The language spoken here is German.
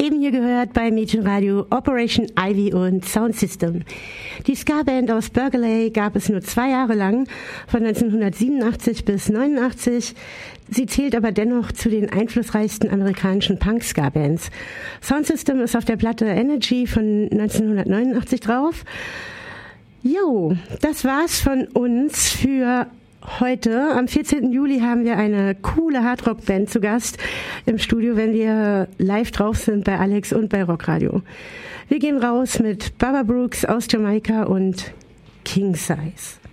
eben hier gehört bei Mädchenradio Operation Ivy und Sound System. Die Ska-Band aus Berkeley gab es nur 2 Jahre lang, von 1987 bis 1989. Sie zählt aber dennoch zu den einflussreichsten amerikanischen Punk-Ska-Bands. Sound System ist auf der Platte Energy von 1989 drauf. Jo, das war's von uns für heute. Am 14. Juli haben wir eine coole Hardrock-Band zu Gast im Studio, wenn wir live drauf sind bei Alex und bei Rockradio. Wir gehen raus mit Baba Brooks aus Jamaika und King Size.